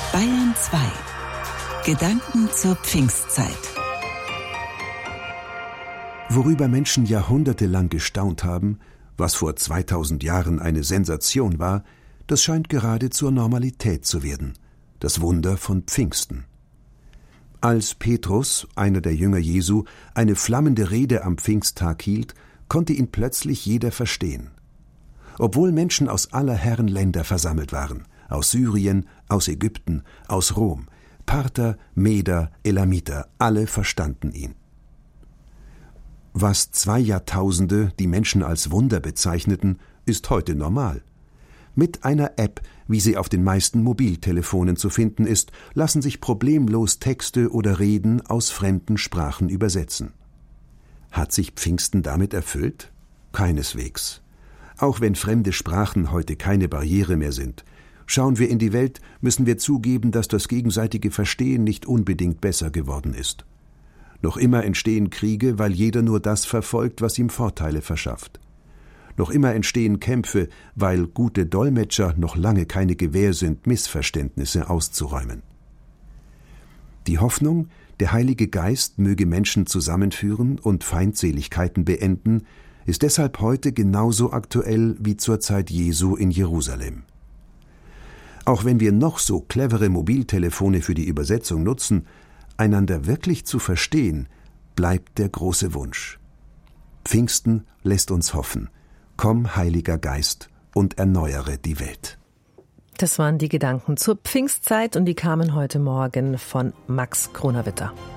Bayern 2. Gedanken zur Pfingstzeit. Worüber Menschen jahrhundertelang gestaunt haben, was vor 2000 Jahren eine Sensation war, das scheint gerade zur Normalität zu werden. Das Wunder von Pfingsten. Als Petrus, einer der Jünger Jesu, eine flammende Rede am Pfingsttag hielt, konnte ihn plötzlich jeder verstehen. Obwohl Menschen aus aller Herren Länder versammelt waren, aus Syrien, aus Ägypten, aus Rom, Parther, Meder, Elamiter, alle verstanden ihn. Was 2 Jahrtausende die Menschen als Wunder bezeichneten, ist heute normal. Mit einer App, wie sie auf den meisten Mobiltelefonen zu finden ist, lassen sich problemlos Texte oder Reden aus fremden Sprachen übersetzen. Hat sich Pfingsten damit erfüllt? Keineswegs. Auch wenn fremde Sprachen heute keine Barriere mehr sind. Schauen wir in die Welt, müssen wir zugeben, dass das gegenseitige Verstehen nicht unbedingt besser geworden ist. Noch immer entstehen Kriege, weil jeder nur das verfolgt, was ihm Vorteile verschafft. Noch immer entstehen Kämpfe, weil gute Dolmetscher noch lange keine Gewähr sind, Missverständnisse auszuräumen. Die Hoffnung, der Heilige Geist möge Menschen zusammenführen und Feindseligkeiten beenden, ist deshalb heute genauso aktuell wie zur Zeit Jesu in Jerusalem. Auch wenn wir noch so clevere Mobiltelefone für die Übersetzung nutzen, einander wirklich zu verstehen, bleibt der große Wunsch. Pfingsten lässt uns hoffen. Komm, Heiliger Geist, und erneuere die Welt. Das waren die Gedanken zur Pfingstzeit und die kamen heute Morgen von Max Kronawitter.